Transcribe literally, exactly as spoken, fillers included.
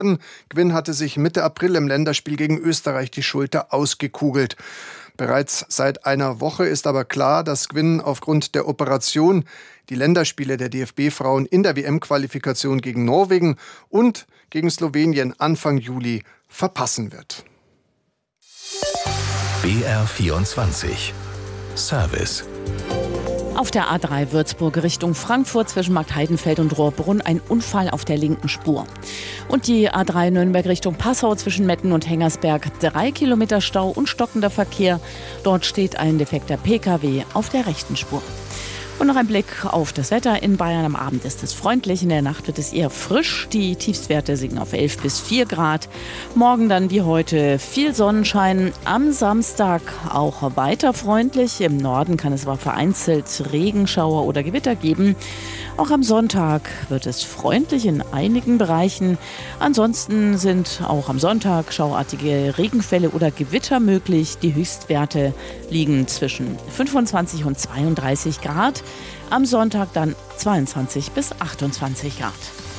Gwynn hatte sich Mitte April im Länderspiel gegen Österreich die Schulter ausgekugelt. Bereits seit einer Woche ist aber klar, dass Gwynn aufgrund der Operation die Länderspiele der D F B-Frauen in der W M-Qualifikation gegen Norwegen und gegen Slowenien Anfang Juli verpassen wird. B R vierundzwanzig Service. Auf der A drei Würzburg Richtung Frankfurt zwischen Marktheidenfeld und Rohrbrunn ein Unfall auf der linken Spur. Und die A drei Nürnberg Richtung Passau zwischen Metten und Hengersberg. Drei Kilometer Stau und stockender Verkehr. Dort steht ein defekter P K W auf der rechten Spur. Und noch ein Blick auf das Wetter in Bayern. Am Abend ist es freundlich, in der Nacht wird es eher frisch. Die Tiefstwerte sinken auf elf bis vier Grad. Morgen dann wie heute viel Sonnenschein. Am Samstag auch weiter freundlich. Im Norden kann es aber vereinzelt Regenschauer oder Gewitter geben. Auch am Sonntag wird es freundlich in einigen Bereichen. Ansonsten sind auch am Sonntag schauartige Regenfälle oder Gewitter möglich. Die Höchstwerte liegen zwischen fünfundzwanzig und zweiunddreißig Grad. Am Sonntag dann zweiundzwanzig bis achtundzwanzig Grad.